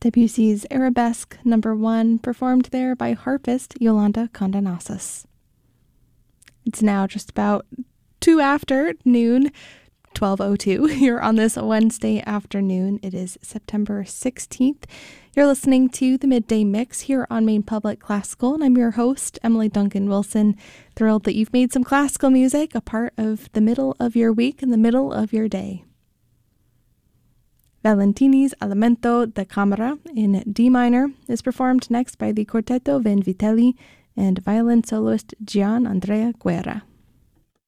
Debussy's Arabesque No. 1, performed there by harpist Yolanda Condenasis. It's now just about 2 after noon, 12:02 here on this Wednesday afternoon. It is September 16th. You're listening to the Midday Mix here on Maine Public Classical, and I'm your host, Emily Duncan Wilson. Thrilled that you've made some classical music a part of the middle of your week and the middle of your day. Valentini's Elemento da Camera in D minor is performed next by the Quartetto Vanvitelli and violin soloist Gian Andrea Guerra.